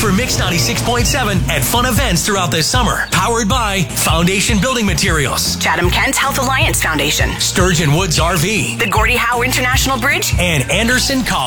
for Mix 96.7 at fun events throughout the summer. Powered by Foundation Building Materials, Chatham Kent Health Alliance Foundation, Sturgeon Woods RV, the Gordie Howe International Bridge, and Anderson College.